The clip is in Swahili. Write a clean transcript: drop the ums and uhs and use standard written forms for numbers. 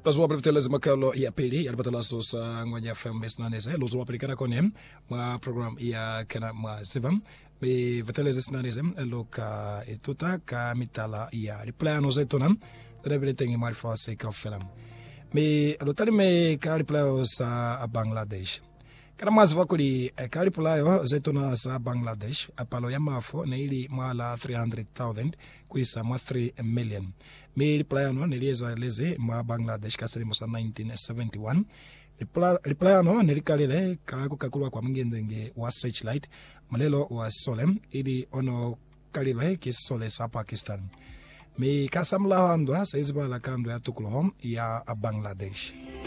Lazwa preteles makalo ya pili yalipata sa ngonya FM besnanese lozwa pelikana konem ma program ya kana ma sibam be preteles nanese loka etuta ka mitala ya reply no zetonam everything mal for sake of film me alotali me ka reply sa Bangladesh kana mazwa kuli ka reply zetona sa Bangladesh apalo ya mafo na ili mala 300,000 kuisa ma 3 million me reply no nilieza leze ma Bangladesh kasiri musa 1971 reply no nilikalile kakukakulwa kwa mngende wa Searchlight malelo wa Solem ili ono kalibe kisole sa Pakistan me kasamla handwa saizba la kando ya tukulhom ya Bangladesh.